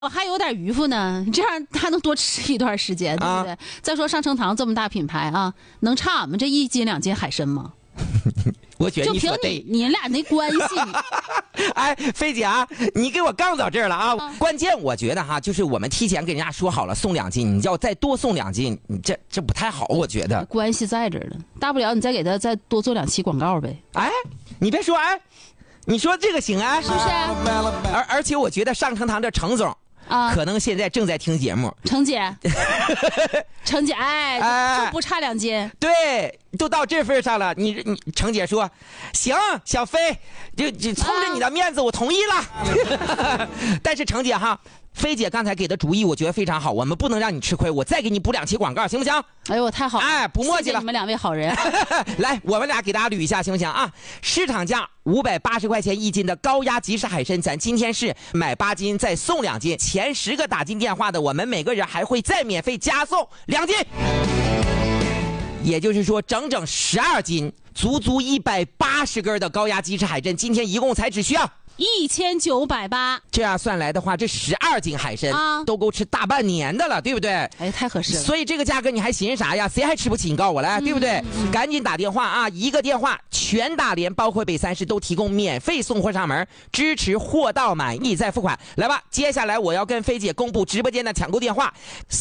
我还有点余富呢，这样还能多吃一段时间，对不对？再说上城堂这么大品牌啊，能差俺们这1斤2斤海参吗？ 我觉得就凭你俩那关系， 哎，菲姐啊，你给我杠到这儿了啊！关键我觉得哈，就是我们提前跟人家说好了送2斤，你要再多送2斤，你这不太好，我觉得。 关系在这儿了，大不了你再给他再多做2期广告呗。 哎，你别说，哎，你说这个行哎， 是不是？ 而且我觉得上城堂这程总。可能现在正在听节目， 程姐，程姐，哎，就不差2斤， 对，都到这份上了，你程姐说，行，小飞，就冲着你的面子，我同意了。但是程姐哈，飞姐刚才给的主意，我觉得非常好，我们不能让你吃亏，我再给你补2期广告，行不行？ 哎呦，太好了， 哎，不墨迹了， 谢谢你们2位好人。 来，我们俩给大家捋一下，行不行啊？市场价580块钱1斤的高压即食海参，咱今天是买8斤再送2斤，前10个打进电话的，我们每个人还会再免费加送2斤，也就是说整整12斤，足足180根的高压即食海参，今天一共才只需要 1980， 这样算来的话，这12斤海参都够吃大半年的了，对不对？ 哎，太合适了。 所以这个价格你还寻思啥呀？谁还吃不起？你告诉我来，对不对？赶紧打电话啊！一个电话，全大连包括北3市都提供免费送货上门，支持货到满意再付款。来吧，接下来我要跟飞姐公布直播间的抢购电话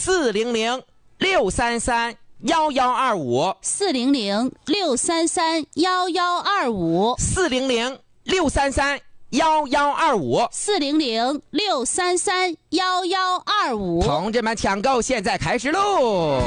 ，400-633-1125，400-633-1125，400-633-1125，同志们抢购现在开始喽！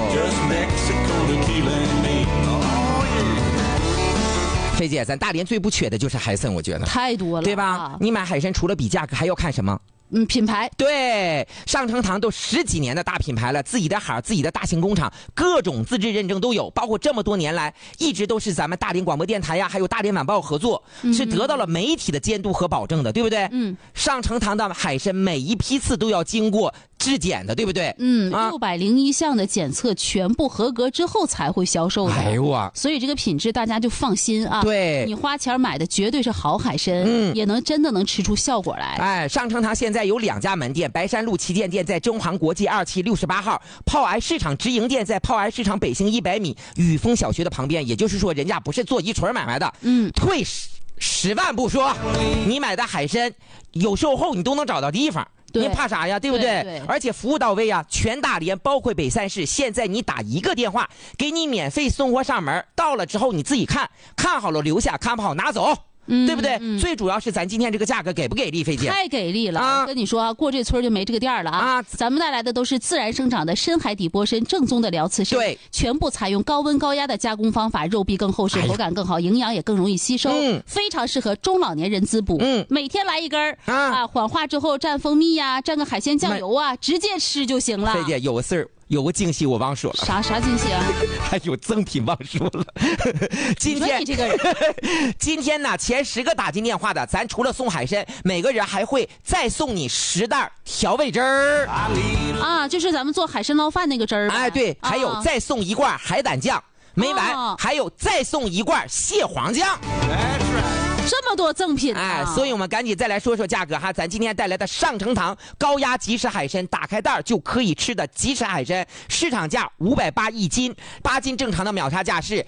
飞姐，咱大连最不缺的就是海参，我觉得太多了， 对吧？你买海参除了比价格，还要看什么？ 品牌。 对，上城堂都10几年的大品牌了，自己的行，自己的大型工厂，各种资质认证都有，包括这么多年来一直都是咱们大连广播电台呀，还有大连晚报合作，是得到了媒体的监督和保证的，对不对？上城堂的海参每一批次都要经过质检的，对不对 ？601项的检测全部合格之后才会销售的。 哎呦啊！ 所以这个品质大家就放心啊。 对， 你花钱买的绝对是好海参，也真的能吃出效果来。 哎，上城堂现在有2家门店，白山路旗舰店在中航国际2期68号，炮癌市场直营店在炮癌市场北行100米雨峰小学的旁边。也就是说，人家不是做一锤买卖的，退10万不说，你买的海参有售后你都能找到地方。你怕啥呀？对不对？ 对， 而且服务到位啊，全大连包括北3市，现在你打一个电话，给你免费送货上门，到了之后你自己看好了留下，看不好拿走。对不对？最主要是咱今天这个价格给不给力，飞姐？ 太给力了！我跟你说啊，过这村就没这个店了啊！咱们带来的都是自然生长的深海底波参，正宗的辽刺参， 对， 全部采用高温高压的加工方法，肉壁更厚实，口感更好，营养也更容易吸收，非常适合中老年人滋补。每天来1根缓化之后蘸蜂蜜呀，蘸个海鲜酱油啊，直接吃就行了。 飞姐有个事儿。有个惊喜我忘说了， 啥惊喜啊？ 还有赠品忘说了。今天你这个人， 今天呢，前10个打进电话的，咱除了送海参，每个人还会再送你10袋调味汁儿啊，就是咱们做海参捞饭那个汁儿。 哎，对，还有再送1罐海胆酱，没完，还有再送1罐蟹黄酱。 这么多赠品哎，所以我们赶紧再来说说价格哈。咱今天带来的上城堂高压即食海参，打开袋就可以吃的即食海参，市场价5801斤，8斤正常的秒杀价是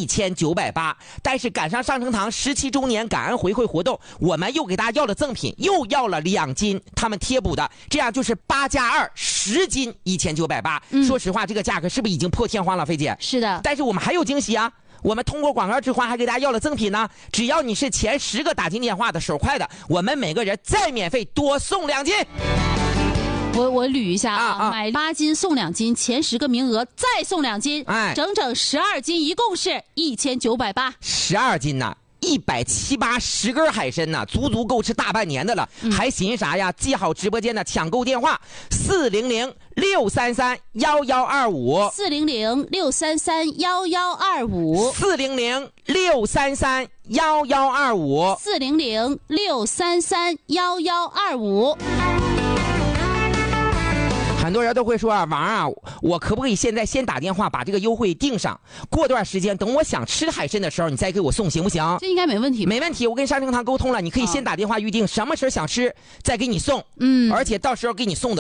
1980，但是赶上上城堂17周年感恩回馈活动，我们又给大家要了赠品，又要了2斤他们贴补的，这样就是8+2，10斤1980。说实话，这个价格是不是已经破天荒了，飞姐？ 是的， 但是我们还有惊喜啊。我们通过广告之花还给大家要了赠品呢，只要你是前10个打进电话的手快的，我们每个人再免费多送2斤。 我捋一下买8斤送2斤，前10个名额再送2斤，整整12斤，一共是1980。 12斤呢，170-80根海参呢，足足够吃大半年的了，还寻思啥呀？记好直播间的抢购电话，400-633-1125，400-633-1125，400-633-1125。很很多人都会说啊，王啊，我可不可以现在先打电话把这个优惠定上？过段时间等我想吃海参的时候，你再给我送，行不行？ 这应该没问题。 没问题，我跟上升堂沟通了，你可以先打电话预定，什么时候想吃再给你送。而且到时候给你送的